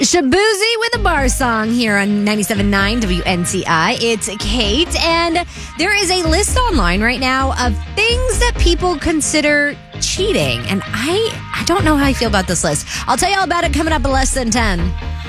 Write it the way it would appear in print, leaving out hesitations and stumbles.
Shabuzi with a bar song here on 97.9 WNCI. It's Kate, and there is a list online right now of things that people consider cheating. And I don't know how I feel about this list. I'll tell you all about it coming up in less than 10.